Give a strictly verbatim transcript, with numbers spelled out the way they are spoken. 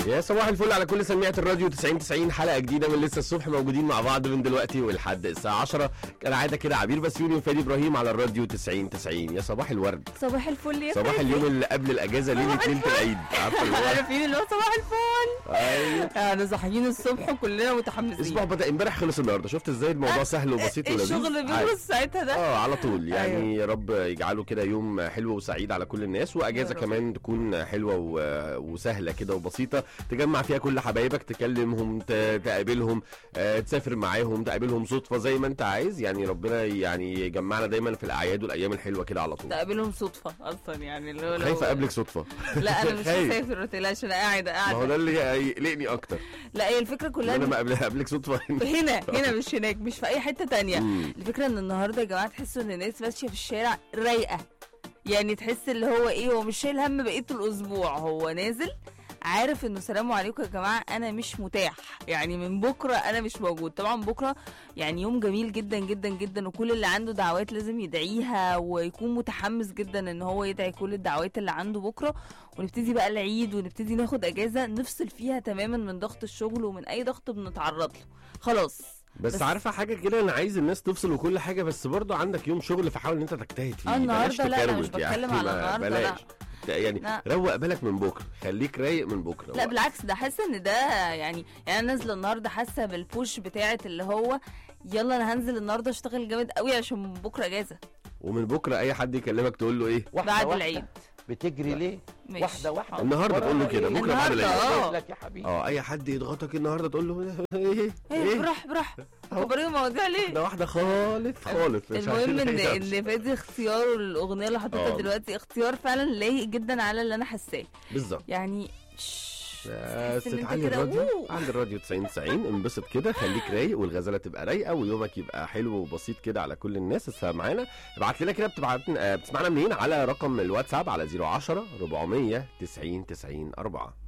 يا صباح الفل على كل سميعة الراديو تسعين تسعين، حلقة جديدة من لسه الصبح، موجودين مع بعض من دلوقتي ولحد الساعة عشرة كالعادة كده. عبير بسيوني وفادي ابراهيم على الراديو تسعين تسعين. يا صباح الورد، صباح الفل يا صباح اليوم اللي قبل الاجازة، ليلة ليلة العيد، عارفة اللي هو عارفين اللي هو صباح الفل. ايوه احنا صاحيين الصبح كلنا متحمسين. الاسبوع بدأ امبارح خلص النهارده، شفت ازاي الموضوع سهل وبسيط ولذيذ. الشغل بيخلص ساعتها ده اه على طول يعني. أيوة. يا رب يجعله كده يوم حلو وسعيد على كل الناس، واجازه كمان تكون حلوه و- وسهله كده وبسيطه، تجمع فيها كل حبايبك، تكلمهم، ت- تقابلهم، آه، تسافر معاهم، تقابلهم صدفه زي ما انت عايز. يعني ربنا يعني يجمعنا دايما في الاعياد والايام الحلوه كده على طول. تقابلهم صدفه اصلا يعني اللي هو لو- خايفه اقابلك صدفه. لا انا مش خايف. هسافر، ما تقلقش، انا قاعده ما هو قاعده. ده اللي يقلقني اكتر، لا هي الفكره كلها انا إن ما قابل- اقابلك صدفه هنا هنا مش هناك، مش في اي حته تانية. مم. الفكره ان النهارده يا جماعه تحسوا ان الناس ماشيه في الشارع رايقه، يعني تحس اللي هو ايه، هو مش شايل هم بقيه الاسبوع، هو نازل عارف انه سلام عليكم يا جماعه انا مش متاح، يعني من بكره انا مش موجود. طبعا بكره يعني يوم جميل جدا جدا جدا، وكل اللي عنده دعوات لازم يدعيها ويكون متحمس جدا ان هو يدعي كل الدعوات اللي عنده بكره، ونبتدي بقى العيد ونبتدي ناخد اجازه نفصل فيها تماما من ضغط الشغل ومن اي ضغط بنتعرض له خلاص. بس, بس عارفه حاجه كده، انا عايز الناس تفصل وكل حاجه، بس برضو عندك يوم شغل فحاول ان انت تجتهد فيه. اه النهارده بلاش لا انا مش تكروت يعني، بتكلم على ما- النهارده لا بلاش يعني لا. روق بالك من بكره، خليك رايق من بكره. لا بالعكس، ده حاسه ان ده يعني يعني انا نازله النهارده حاسه بالبوش بتاعه اللي هو يلا انا هنزل النهارده اشتغل جامد قوي عشان بكره اجازه ومن بكره اي حد يكلمك تقول له ايه؟ واحدة بعد واحدة. العيد. بتجري ليه؟ ماشي. واحدة واحدة. النهارده تقول له كده، بكره بعد النهاردة، العيد. اه. لك يا حبيبي. اه اي حد يضغطك النهارده تقول له ايه ايه براح براح كبروا المواضيع ليه؟ ده واحده خالص خالص. مش المهم عارفين ان إيه. ان فادي اختياره للاغنيه اللي حطيتها اه. دلوقتي اختيار فعلا لايق جدا على اللي انا حاساه، بالظبط. يعني شش، بس تحس إن أنت تعالي كده الراديو، أوه. عند الراديو تسعين تسعين انبسط كده، خليك رايق والغزاله تبقى رايقه ويومك يبقى حلو وبسيط كده على كل الناس. لسه معانا ابعت لنا كده، بتبعت بتسمعنا منين؟ على رقم الواتساب على صفر عشرة أربعمية تسعين تسعين أربعة.